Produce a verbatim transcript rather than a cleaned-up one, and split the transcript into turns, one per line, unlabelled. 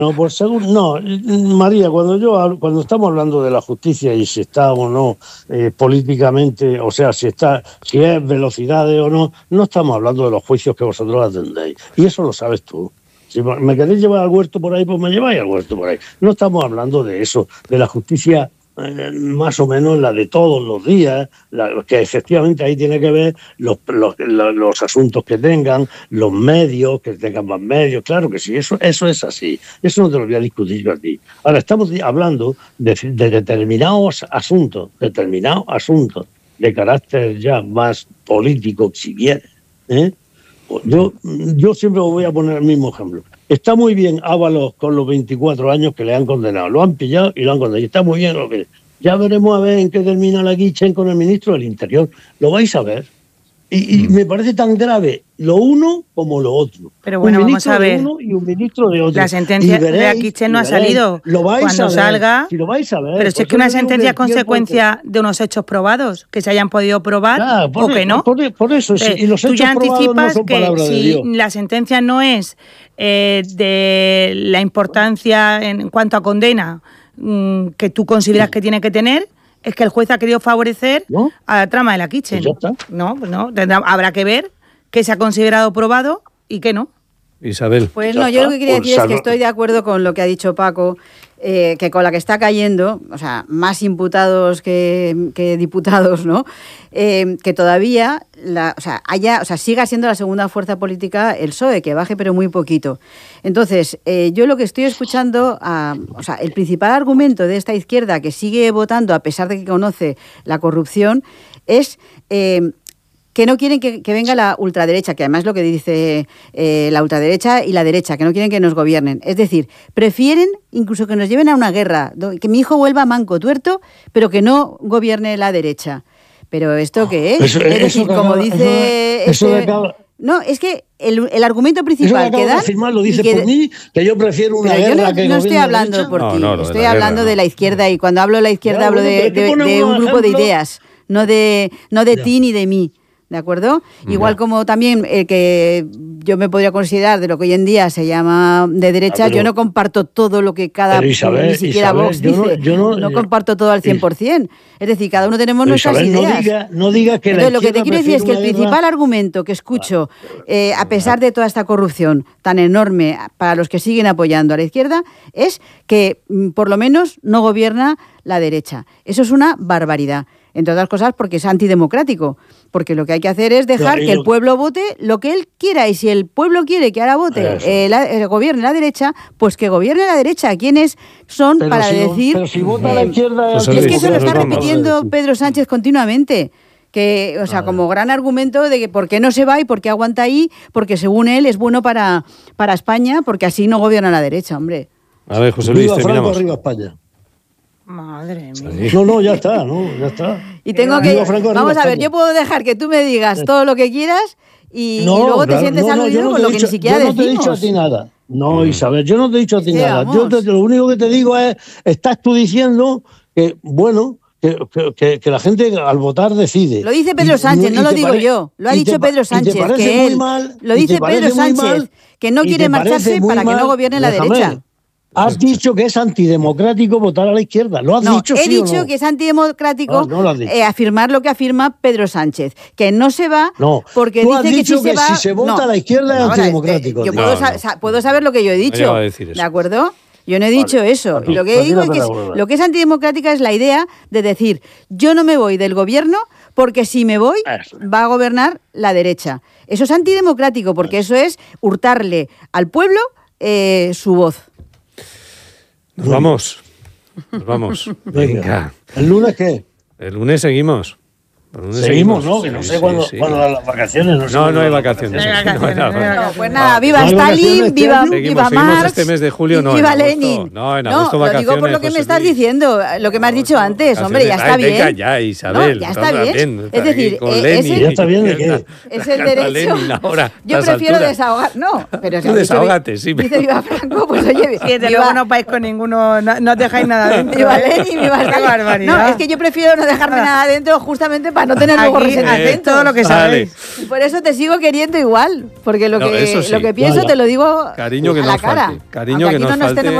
No, por seguro, no, María, cuando yo hablo, cuando estamos hablando de la justicia y si está o no eh, políticamente, o sea, si está, si es velocidades o no, no estamos hablando de los juicios que vosotros atendéis. Y eso lo sabes tú. Si me queréis llevar al huerto por ahí, pues me lleváis al huerto por ahí. No estamos hablando de eso, de la justicia eh, más o menos la de todos los días, la, que efectivamente ahí tiene que ver los, los, los, los asuntos que tengan, los medios, que tengan más medios, claro que sí, eso, eso es así, eso no te lo voy a discutir yo a ti. Ahora, estamos hablando de, de determinados asuntos, determinados asuntos de carácter ya más político, si quieres, ¿eh? Yo, yo siempre voy a poner el mismo ejemplo. Está muy bien Ábalos con los veinticuatro años que le han condenado. Lo han pillado y lo han condenado. Y está muy bien lo que... Ya veremos a ver en qué termina la Guichen con el ministro del Interior. Lo vais a ver. Y, y me parece tan grave lo uno como lo otro.
Pero bueno,
un
vamos a ver.
De uno y un ministro de otro.
La sentencia
veréis,
de Guichen no ha salido.
Lo vais
Cuando
a ver,
salga.
Si lo vais a ver.
Pero si es que una sentencia es consecuencia que... de unos hechos probados, que se hayan podido probar ya, o
el,
que no.
Por, por eso, sí, y los
tú
hechos
ya anticipas
no
que si la sentencia no es eh, de la importancia en cuanto a condena mmm, que tú consideras que tiene que tener, es que el juez ha querido favorecer ¿no? a la trama de la Guichen.
Pues
no, pues no, tendrá, habrá que ver qué se ha considerado probado y qué no.
Isabel.
Pues no, yo lo que quería decir es que estoy de acuerdo con lo que ha dicho Paco, eh, que con la que está cayendo, o sea, más imputados que, que diputados, ¿no? Eh, que todavía, la, o sea, haya, o sea, siga siendo la segunda fuerza política el P S O E, que baje pero muy poquito. Entonces, eh, yo lo que estoy escuchando, a, o sea, el principal argumento de esta izquierda que sigue votando a pesar de que conoce la corrupción es... Eh, que no quieren que, que venga la ultraderecha, que además es lo que dice eh, la ultraderecha y la derecha, que no quieren que nos gobiernen. Es decir, prefieren incluso que nos lleven a una guerra, que mi hijo vuelva manco, tuerto, pero que no gobierne la derecha. ¿Pero esto qué es?
Eso,
es decir,
eso
como
acaba,
dice...
Eso, eso
este,
acaba,
no, es que el, el argumento principal
eso
que dan...
Afirmar, lo dice
que,
por mí, que yo prefiero una
pero
guerra
yo no,
que
no estoy hablando
derecha.
por
no,
ti,
no, de
estoy
la
hablando
guerra,
de la izquierda, y cuando hablo de la izquierda
ya,
hablo
bueno,
de, de, de un grupo
ejemplo.
de ideas, no de, no de ti ni de mí. ¿De acuerdo? Ya. Igual como también el que yo me podría considerar de lo que hoy en día se llama de derecha, ah, pero, yo no comparto todo lo que cada...
Isabel,
ni siquiera
Isabel,
Vox
yo
dice.
No, yo no,
no comparto todo al cien por ciento. Es decir, cada uno tenemos nuestras
Isabel,
ideas.
No diga, no diga que
Entonces,
la
lo que te quiero decir es que el principal
guerra...
argumento que escucho, eh, a pesar de toda esta corrupción tan enorme para los que siguen apoyando a la izquierda, es que por lo menos no gobierna la derecha. Eso es una barbaridad. Entre otras cosas porque es antidemocrático, porque lo que hay que hacer es dejar
no,
que
lo...
el pueblo vote lo que él quiera, y si el pueblo quiere que ahora vote eh, la, eh, gobierne la derecha, pues que gobierne la derecha. ¿Quiénes son
pero
para
si
decir?
No, pero si vota eh, la izquierda...
Pues es que eso lo está repitiendo Pedro Sánchez continuamente. Que, o sea, como gran argumento de que por qué no se va y por qué aguanta ahí, porque según él es bueno para, para España, porque así no gobierna la derecha, hombre.
A ver, José Luis,
Viva
terminamos.
Franco, arriba España.
Madre mía.
Sí. No, no, ya está, no, ya está.
Y tengo que... Franco, vamos a ver, yo puedo dejar que tú me digas todo lo que quieras y,
no,
y luego
claro,
te sientes
no,
aludido
no,
con
no
lo que
dicho,
ni siquiera
yo no
decimos.
Yo no te he dicho a ti nada. No, Isabel, yo no te he dicho a ti
sí,
nada. Yo te, lo único que te digo es, estás tú diciendo que, bueno... Que, que, que la gente al votar decide.
Lo dice Pedro Sánchez, y, no lo digo pare... yo. Lo ha dicho Pedro Sánchez, que él.
Mal,
lo dice Pedro Sánchez, mal, que no quiere marcharse para mal, que no gobierne la
déjame.
derecha.
Has dicho que es antidemocrático votar a la izquierda. ¿Lo has
no,
dicho
he
sí
dicho
o no?
que es antidemocrático
ah, no
eh, afirmar lo que afirma Pedro Sánchez, que no se va
no,
porque
tú
dice
has dicho
que si
que
se va...
si se vota
no.
a la izquierda es
Ahora,
antidemocrático.
Eh, yo
no,
puedo,
no.
sa sa puedo saber lo que yo he dicho,
no decir
¿de acuerdo? Yo no he dicho
vale,
eso.
aquí,
lo que
aquí
digo es que es, lo que es antidemocrática es la idea de decir, yo no me voy del gobierno porque si me voy
eso.
va a gobernar la derecha. Eso es antidemocrático porque eso, eso es hurtarle al pueblo eh, su voz.
Nos vamos. Nos vamos.
Venga.
Venga.
¿El lunes qué?
El lunes seguimos.
Seguimos, seguimos, ¿no? Que no sé sí, cuándo, sí. cuándo dan las vacaciones. No, sé
no, no hay vacaciones.
vacaciones.
No, no, no,
no, pues nada, viva ¿No Stalin, viva,
seguimos,
viva
seguimos
Marx,
este mes de julio, no,
viva
en
Lenin.
Agosto, no, en agosto
no,
vacaciones.
Lo digo por lo que
José
me estás
Luis.
diciendo, lo que me has dicho antes, hombre, ya está
Ay,
bien.
Venga ya, Isabel.
No, ya está
no,
bien.
bien.
Es decir, eh,
es
¿ya está bien de qué?
Es el derecho.
Ahora,
yo prefiero desahogar, no, pero
tú desahógate, sí.
Dice viva Franco, pues oye,
y desde luego no vais con ninguno, no, no dejáis nada dentro.
Viva Lenin, viva Stalin.
barbaridad.
No, es que yo prefiero no dejarme nada dentro justamente para para no tener luego
Aquí,
resentimiento.
eh, todo lo que sabéis.
Y por eso te sigo queriendo igual, porque lo,
No,
que,
eso sí.
lo que pienso
Vaya.
te lo digo
Cariño que
a
no
la cara.
falte. Cariño
Aunque
que
aquí
no
no nos
falte.
tenemos